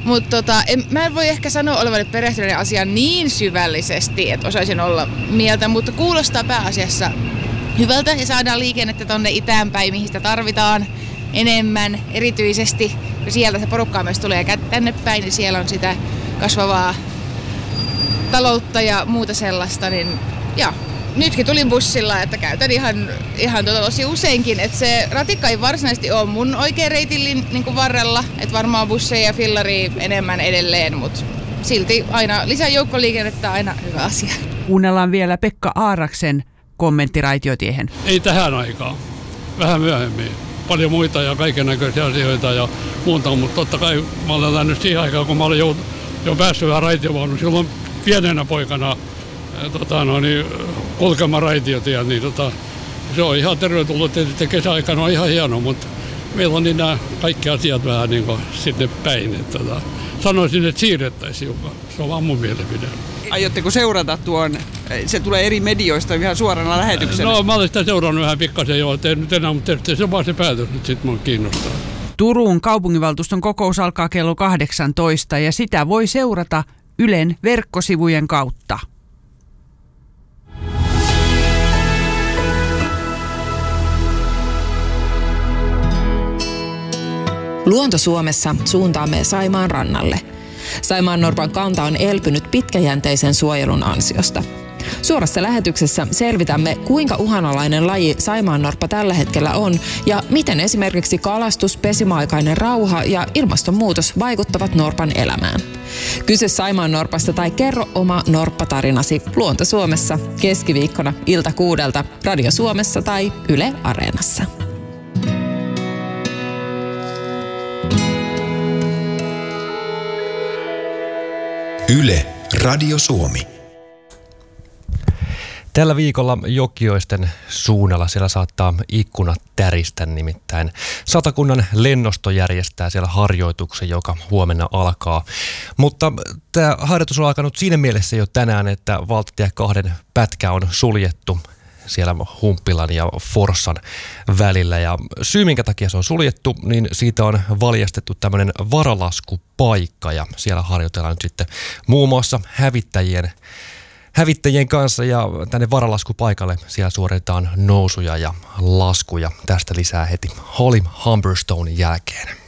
Mutta mä en voi ehkä sanoa olevani perehtyneiden asiaan niin syvällisesti, että osaisin olla mieltä, mutta kuulostaa pääasiassa hyvältä ja saadaan liikennettä tonne itään päin, mihin sitä tarvitaan enemmän. Erityisesti, kun sieltä se porukkaa myös tulee tänne päin, niin siellä on sitä kasvavaa taloutta ja muuta sellaista, niin ja nytkin tulin bussilla, että käytän ihan tosi useinkin, että se ratikka ei varsinaisesti ole mun oikea reitin niin kuin varrella, että varmaan busseja ja fillaria enemmän edelleen, mutta silti aina lisää joukkoliikennettä aina hyvä asia. Kuunnellaan vielä Pekka Aaraksen kommentti raitiotiehen. Ei tähän aikaan, vähän myöhemmin. Paljon muita ja kaikennäköisiä asioita ja muuta, mutta totta kai mä olen lähtenyt siihen aikaan, kun mä olen jo päässyt vähän raitiovaunuun. Silloin pienenä poikana kulkemaan raitiotia, niin se on ihan tervetullut. Tietysti kesäaikana on ihan hieno, mutta meillä on niin nämä kaikki asiat vähän niin kuin sinne päin. Että sanoisin, että siirrettäisiin jopa. Se on vaan mun mielipide. Aiotteko seurata tuon, se tulee eri medioista ihan suorana lähetyksenä? No mä olen sitä seurannut vähän pikkasen jo, että nyt enää, mutta se on vaan se päätös, että sitten mun kiinnostaa. Turun kaupunginvaltuuston kokous alkaa kello 18 ja sitä voi seurata Ylen verkkosivujen kautta. Luonto Suomessa suuntaamme Saimaan rannalle. Saimaannorpan kanta on elpynyt pitkäjänteisen suojelun ansiosta. Suorassa lähetyksessä selvitämme, kuinka uhanalainen laji saimaannorppa tällä hetkellä on ja miten esimerkiksi kalastus, pesimäaikainen rauha ja ilmastonmuutos vaikuttavat norpan elämään. Kysy saimaannorpasta tai kerro oma norppatarinasi Luonto Suomessa keskiviikkona ilta 6 Radio Suomessa tai Yle Areenassa. Yle, Radio Suomi. Tällä viikolla Jokioisten suunnalla siellä saattaa ikkunat täristä, nimittäin Satakunnan lennosto järjestää siellä harjoituksen, joka huomenna alkaa. Mutta tämä harjoitus on alkanut siinä mielessä jo tänään, että valtatie 2 pätkä on suljettu siellä Humppilan ja Forssan välillä. Ja syy, minkä takia se on suljettu, niin siitä on valjastettu tämmöinen varalaskupaikka ja siellä harjoitellaan nyt sitten muun muassa hävittäjien kanssa ja tänne varalaskupaikalle siellä suoritetaan nousuja ja laskuja. Tästä lisää heti Holly Humberstonein jälkeen.